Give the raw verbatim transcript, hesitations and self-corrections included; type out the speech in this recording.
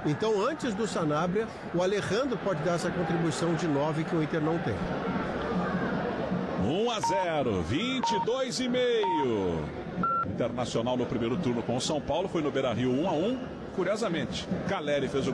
Então, antes do Sanabria, o Alejandro pode dar essa contribuição de nove que o Inter não tem. um a zero, vinte e dois e meio. Internacional no primeiro turno com o São Paulo, foi no Beira-Rio um a um. Curiosamente, Caleri fez o